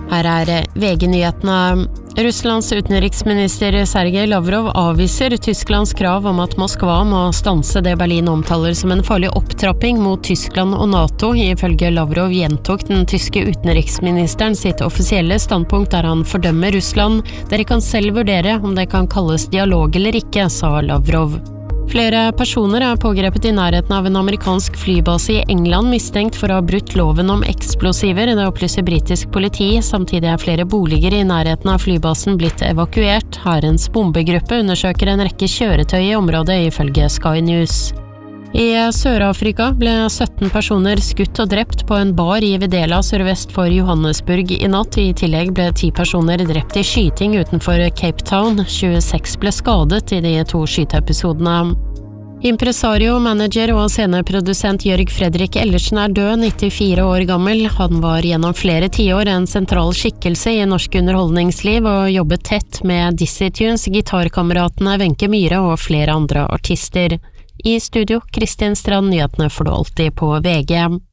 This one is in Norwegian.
Her VG-nyhetene. Russlands utenriksminister Sergej Lavrov avviser Tysklands krav om at Moskva må stanse det Berlin omtaler som en farlig opptrapping mot Tyskland og NATO. Ifølge Lavrov gjentok den tyske utenriksministeren sitt offisielle standpunkt der han fordømmer Russland. Dere kan selv vurdere om det kan kalles dialog eller ikke, sa Lavrov. Flere personer pågrepet i nærheten av en amerikansk flybase i England mistenkt for å ha brutt loven om eksplosiver, det opplyser britisk politi. Samtidig flere boliger i nærheten av flybasen blitt evakuert. Hærens bombegruppe undersøker en rekke kjøretøy i området, ifølge Sky News. I Sør-Afrika ble 17 personer skutt og drept på en bar i Videla sørvest for Johannesburg i natt. I tillegg ble 10 personer drept i skyting utenfor Cape Town. 26 ble skadet i de 2 skyteepisodene. Impresario, manager og sceneprodusent Jørg Fredrik Ellersen død, 94 år gammel. Han var gjennom flere tiår en sentral skikkelse i norsk underholdningsliv og jobbet tett med Dizzie Tunes, gitarkameratene Wenche Myhre og flere andre artister. I studio, Kristin Strand, nyhetene får du alltid på VG.